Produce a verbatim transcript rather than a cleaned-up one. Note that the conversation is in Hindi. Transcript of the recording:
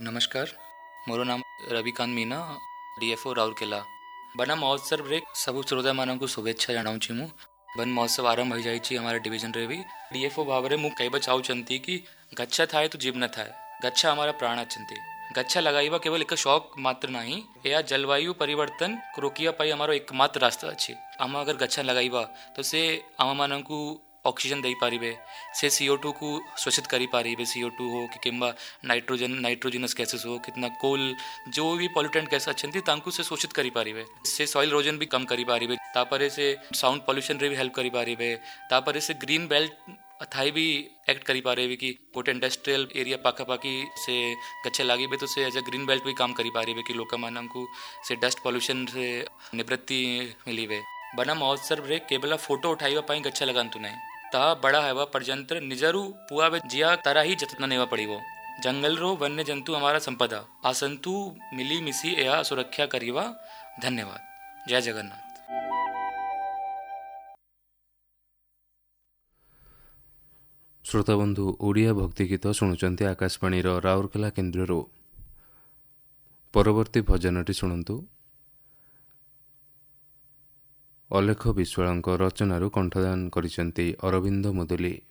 नमस्कार, मोर नाम रविकांत मीना, डीएफओ राउरकेला। बना महोत्सव रे सब श्रोता मानक शुभेच्छा जनाऊँ मु। बन महोत्सव आरंभ हो जाइए हमारे डिविजन रे भी डीएफओ भाव में कहबा चाहूँगी कि गच्छा थाए तो जीव न थाए। गच्छा हमारा प्राण अच्छे। गच्छा लगाइबा केवल एक शौक मात्र नहीं, यह जलवायु परिवर्तन रोकिया पाई हमारो एकमात्र रास्ता अच्छे। आम अगर गच्छा लगाइबा तो से आम मानकू ऑक्सीजन दे पारिबे, से सीओ टू को शोषित करी पारिबे। सीओ टू हो कि किंबा नाइट्रोजन नाइट्रोजिनस गैसेस हो, कितना कोल जो भी पॉल्यूटेंट गैस अच्छे तांकु से शोषित करी पारिबे। से सॉइल इरोजन भी कम करी पारिबे। तापरे से साउंड पॉल्यूशन रे भी हेल्प करी पारिबे। तापरे से ग्रीन बेल्ट थाई भी एक्ट करी पारे कि गोटे इंडस्ट्रियल एरिया पाखापाखी से गच्छे लागिबे तो से एज ए ग्रीन बेल्ट भी काम करी पारिबे कि लोक मानकू से डस्ट पॉल्यूशन से निवृत्ति मिलिबे। बना महोत्सव रे केवल फोटो उठाइबा पाई गच्छा लगांतु नहीं, ता बड़ा हेवा पर्यंतर निजरू पुआ जिया तरह ही जतन नेवा पड़िबो। जंगल रो वन्य जंतु हमारा संपदा, आसंतु मिली मिसी या सुरक्षा करिवा। धन्यवाद। जय जगन्नाथ। श्रोताबंधु ओडिया भक्ति गीत शुणुचंती आकाशवाणी राउरकेला केन्द्र। परवर्ती भजनटी शुणु। अलेख विश्वाल रचनारू कंठदान करिसेंती अरविंद मुदुली।